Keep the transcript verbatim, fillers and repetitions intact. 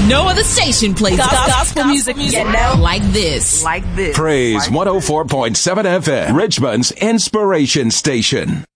No other station plays gospel, gospel music, music like this. Like this. Praise like one oh four point seven F M, Richmond's inspiration station.